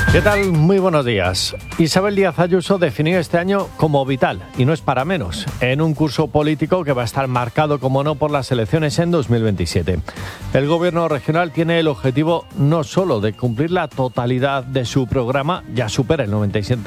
¿Qué tal? Muy buenos días. Isabel Díaz Ayuso definió este año como vital, y no es para menos, en un curso político que va a estar marcado, como no, por las elecciones en 2027. El gobierno regional tiene el objetivo no solo de cumplir la totalidad de su programa, ya supera el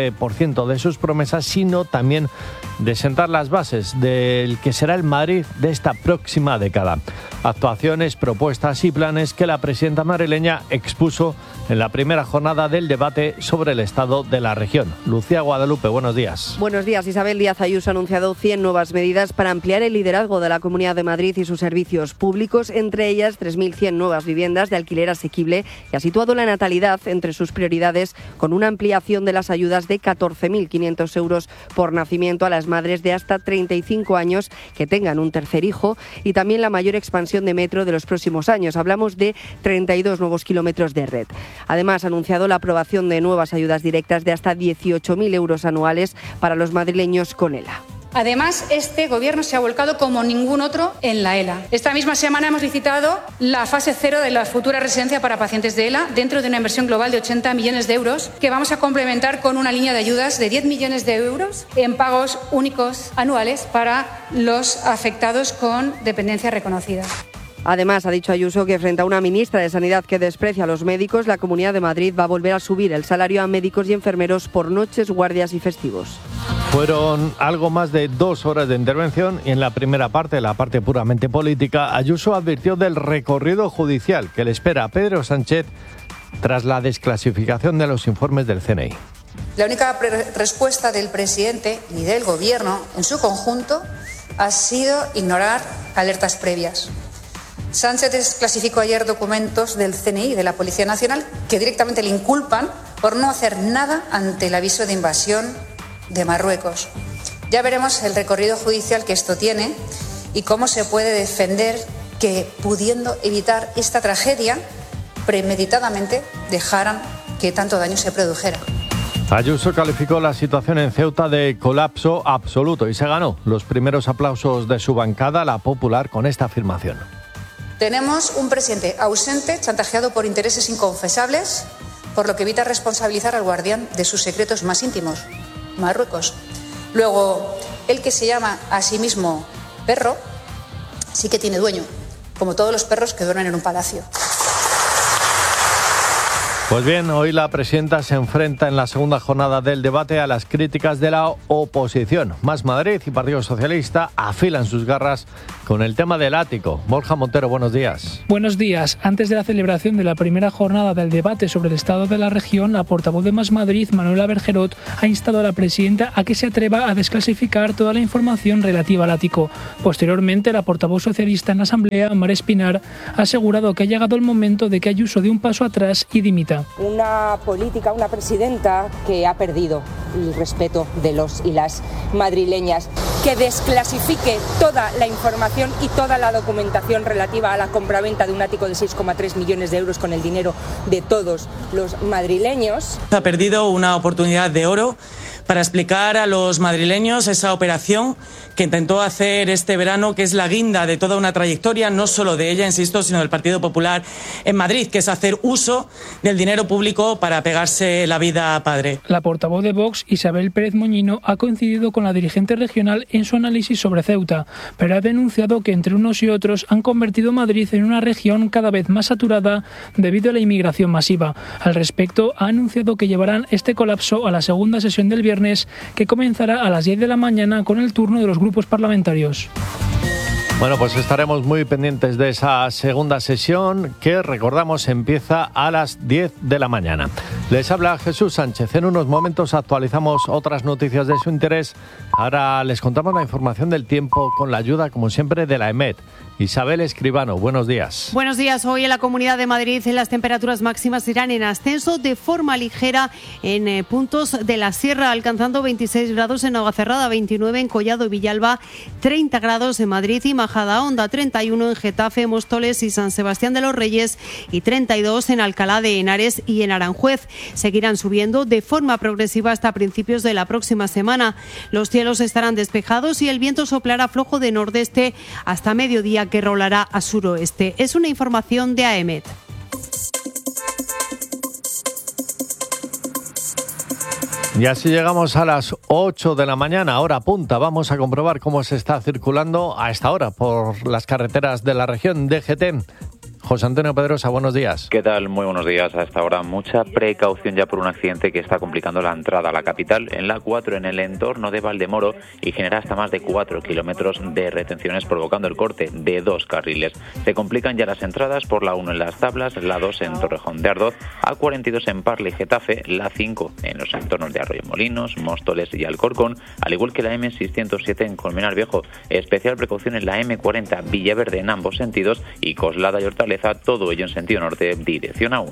97% de sus promesas, sino también de sentar las bases del que será el Madrid de esta próxima década. Actuaciones, propuestas y planes que la presidenta madrileña expuso en la primera jornada del debate sobre el estado de la región. Lucía Guadalupe, buenos días. Buenos días. Isabel Díaz Ayuso ha anunciado 100 nuevas medidas para ampliar el liderazgo de la Comunidad de Madrid y sus servicios públicos, entre ellas 3.100 nuevas viviendas de alquiler asequible, y ha situado la natalidad entre sus prioridades con una ampliación de las ayudas de 14.500 euros por nacimiento a las madres de hasta 35 años que tengan un tercer hijo, y también la mayor expansión de metro de los próximos años. Hablamos de 32 nuevos kilómetros de red. Además, ha anunciado la aprobación de nuevas ayudas directas de hasta 18.000 euros anuales para los madrileños con ELA. Además, este Gobierno se ha volcado como ningún otro en la ELA. Esta misma semana hemos licitado la fase 0 de la futura residencia para pacientes de ELA, dentro de una inversión global de 80 millones de euros, que vamos a complementar con una línea de ayudas de 10 millones de euros en pagos únicos anuales para los afectados con dependencia reconocida. Además, ha dicho Ayuso que frente a una ministra de Sanidad que desprecia a los médicos, la Comunidad de Madrid va a volver a subir el salario a médicos y enfermeros por noches, guardias y festivos. Fueron algo más de 2 horas de intervención y en la primera parte, la parte puramente política, Ayuso advirtió del recorrido judicial que le espera a Pedro Sánchez tras la desclasificación de los informes del CNI. La única respuesta del presidente y del Gobierno en su conjunto ha sido ignorar alertas previas. Sánchez desclasificó ayer documentos del CNI y de la Policía Nacional que directamente le inculpan por no hacer nada ante el aviso de invasión de Marruecos. Ya veremos el recorrido judicial que esto tiene y cómo se puede defender que, pudiendo evitar esta tragedia, premeditadamente dejaran que tanto daño se produjera. Ayuso calificó la situación en Ceuta de colapso absoluto y se ganó los primeros aplausos de su bancada, la Popular, con esta afirmación. Tenemos un presidente ausente, chantajeado por intereses inconfesables, por lo que evita responsabilizar al guardián de sus secretos más íntimos, Marruecos. Luego, el que se llama a sí mismo perro, sí que tiene dueño, como todos los perros que duermen en un palacio. Pues bien, hoy la presidenta se enfrenta en la segunda jornada del debate a las críticas de la oposición. Más Madrid y Partido Socialista afilan sus garras con el tema del ático. Borja Montero, buenos días. Buenos días. Antes de la celebración de la primera jornada del debate sobre el estado de la región, la portavoz de Más Madrid, Manuela Bergerot, ha instado a la presidenta a que se atreva a desclasificar toda la información relativa al ático. Posteriormente, la portavoz socialista en la Asamblea, Mar Espinar, ha asegurado que ha llegado el momento de que Ayuso dé un paso atrás y dimita. Una política, una presidenta que ha perdido el respeto de los y las madrileñas, que desclasifique toda la información y toda la documentación relativa a la compraventa de un ático de 6,3 millones de euros con el dinero de todos los madrileños. Ha perdido una oportunidad de oro para explicar a los madrileños esa operación que intentó hacer este verano, que es la guinda de toda una trayectoria, no solo de ella, insisto, sino del Partido Popular en Madrid, que es hacer uso del dinero público para pegarse la vida a padre. La portavoz de Vox, Isabel Pérez Moñino, ha coincidido con la dirigente regional en su análisis sobre Ceuta, pero ha denunciado que entre unos y otros han convertido Madrid en una región cada vez más saturada debido a la inmigración masiva. Al respecto, ha anunciado que llevarán este colapso a la segunda sesión del viernes, que comenzará a las 10 de la mañana con el turno de los grupos parlamentarios. Bueno, pues estaremos muy pendientes de esa segunda sesión que, recordamos, empieza a las 10 de la mañana. Les habla Jesús Sánchez. En unos momentos actualizamos otras noticias de su interés. Ahora les contamos la información del tiempo con la ayuda, como siempre, de la EMET. Isabel Escribano, buenos días. Buenos días. Hoy en la Comunidad de Madrid las temperaturas máximas irán en ascenso de forma ligera en puntos de la sierra, alcanzando 26 grados en Navacerrada, 29 en Collado y Villalba, 30 grados en Madrid y Majadahonda, 31 en Getafe, Móstoles y San Sebastián de los Reyes y 32 en Alcalá de Henares y en Aranjuez. Seguirán subiendo de forma progresiva hasta principios de la próxima semana. Los cielos estarán despejados y el viento soplará flojo de nordeste hasta mediodía, que rolará a suroeste. Es una información de AEMET. Y así llegamos a las 8 de la mañana, hora punta. Vamos a comprobar cómo se está circulando a esta hora por las carreteras de la región DGT. José Antonio Pedrosa, buenos días. ¿Qué tal? Muy buenos días. A esta hora mucha precaución ya por un accidente que está complicando la entrada a la capital en la A4 en el entorno de Valdemoro y genera hasta más de 4 kilómetros de retenciones provocando el corte de 2 carriles. Se complican ya las entradas por la 1 en Las Tablas, la 2 en Torrejón de Ardoz, A42 en Parla y Getafe, la 5 en los entornos de Arroyomolinos, Móstoles y Alcorcón, al igual que la M607 en Colmenar Viejo. Especial precaución en la M40 Villaverde en ambos sentidos y Coslada y Hortaleza, todo ello en sentido norte, dirección A1.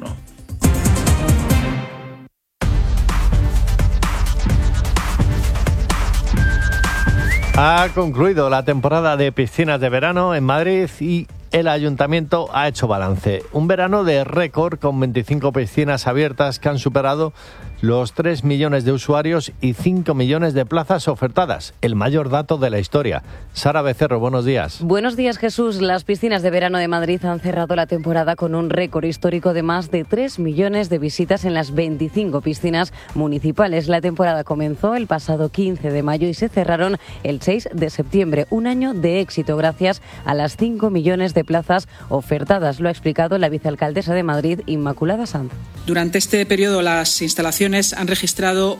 Ha concluido la temporada de piscinas de verano en Madrid y el Ayuntamiento ha hecho balance. Un verano de récord con 25 piscinas abiertas que han superado los 3 millones de usuarios y 5 millones de plazas ofertadas. El mayor dato de la historia. Sara Becerro, buenos días. Buenos días, Jesús. Las piscinas de verano de Madrid han cerrado la temporada con un récord histórico de más de 3 millones de visitas en las 25 piscinas municipales. La temporada comenzó el pasado 15 de mayo y se cerraron el 6 de septiembre. Un año de éxito gracias a las 5 millones de plazas ofertadas. Lo ha explicado la vicealcaldesa de Madrid, Inmaculada Sanz. Durante este periodo las instalaciones han registrado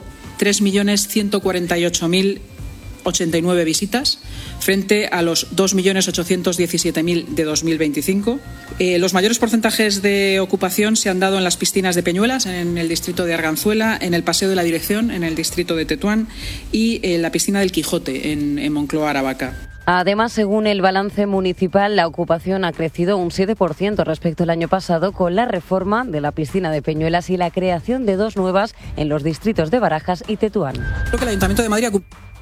3.148.089 visitas frente a los 2.817.000 de 2025. Los mayores porcentajes de ocupación se han dado en las piscinas de Peñuelas, en el distrito de Arganzuela, en el Paseo de la Dirección, en el distrito de Tetuán y en la piscina del Quijote, en Moncloa, Aravaca. Además, según el balance municipal, la ocupación ha crecido un 7% respecto al año pasado con la reforma de la piscina de Peñuelas y la creación de 2 nuevas en los distritos de Barajas y Tetuán. Creo que el Ayuntamiento de Madrid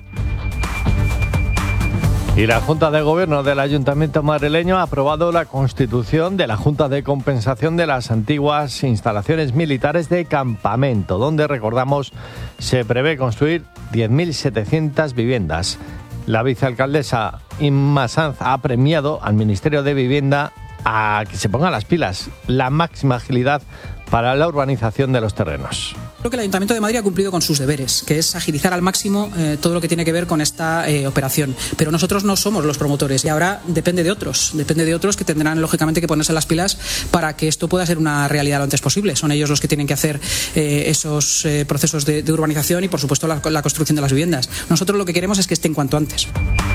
Y la Junta de Gobierno del Ayuntamiento madrileño ha aprobado la constitución de la Junta de Compensación de las antiguas instalaciones militares de campamento, donde, recordamos, se prevé construir 10.700 viviendas. La vicealcaldesa Inma Sanz ha premiado al Ministerio de Vivienda a que se ponga las pilas, la máxima agilidad para la urbanización de los terrenos. Creo que el Ayuntamiento de Madrid ha cumplido con sus deberes, que es agilizar al máximo todo lo que tiene que ver con esta operación. Pero nosotros no somos los promotores y ahora depende de otros que tendrán lógicamente que ponerse las pilas para que esto pueda ser una realidad lo antes posible. Son ellos los que tienen que hacer esos procesos de urbanización y, por supuesto, la construcción de las viviendas. Nosotros lo que queremos es que estén cuanto antes.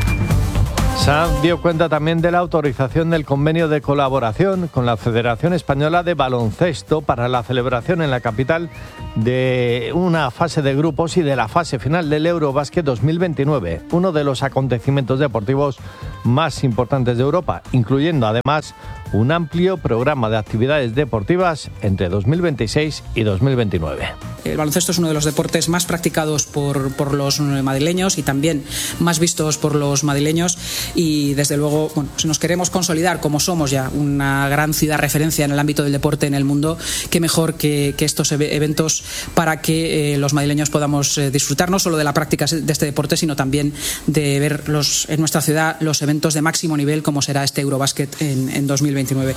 Sanz dio cuenta también de la autorización del convenio de colaboración con la Federación Española de Baloncesto para la celebración en la capital de una fase de grupos y de la fase final del Eurobásquet 2029, uno de los acontecimientos deportivos más importantes de Europa, incluyendo además un amplio programa de actividades deportivas entre 2026 y 2029. El baloncesto es uno de los deportes más practicados por los madrileños y también más vistos por los madrileños y desde luego, si nos queremos consolidar como somos ya una gran ciudad referencia en el ámbito del deporte en el mundo, qué mejor que estos eventos para que los madrileños podamos disfrutar no solo de la práctica de este deporte, sino también de ver en nuestra ciudad los eventos de máximo nivel como será este Eurobásquet en 2029.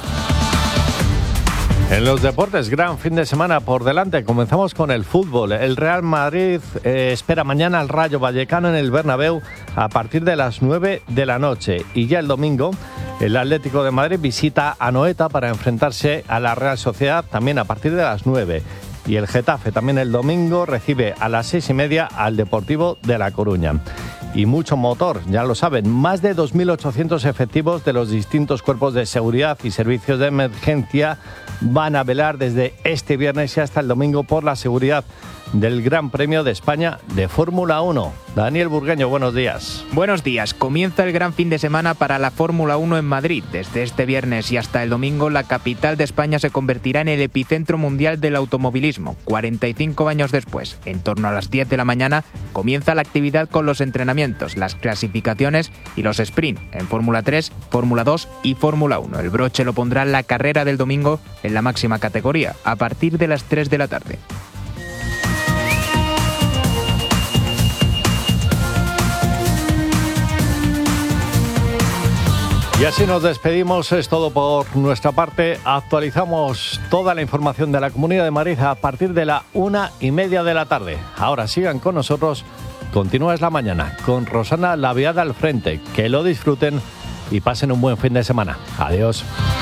En los deportes, gran fin de semana por delante. Comenzamos con el fútbol. El Real Madrid espera mañana al Rayo Vallecano en el Bernabéu a partir de las 9 de la noche. Y ya el domingo, el Atlético de Madrid visita a Anoeta para enfrentarse a la Real Sociedad también a partir de las 9. Y el Getafe también el domingo recibe a las 6:30 al Deportivo de La Coruña. Y mucho motor, ya lo saben, más de 2.800 efectivos de los distintos cuerpos de seguridad y servicios de emergencia van a velar desde este viernes y hasta el domingo por la seguridad del Gran Premio de España de Fórmula 1. Daniel Burgueño, buenos días. Buenos días. Comienza el gran fin de semana para la Fórmula 1 en Madrid. Desde este viernes y hasta el domingo, la capital de España se convertirá en el epicentro mundial del automovilismo. 45 años después, en torno a las 10 de la mañana, comienza la actividad con los entrenamientos, las clasificaciones y los sprint en Fórmula 3, Fórmula 2 y Fórmula 1. El broche lo pondrá la carrera del domingo en la máxima categoría, a partir de las 3 de la tarde. Y así nos despedimos, es todo por nuestra parte. Actualizamos toda la información de la Comunidad de Madrid a partir de la 1:30 de la tarde. Ahora sigan con nosotros, continúa Es la Mañana, con Rosana Laviada al frente. Que lo disfruten y pasen un buen fin de semana. Adiós.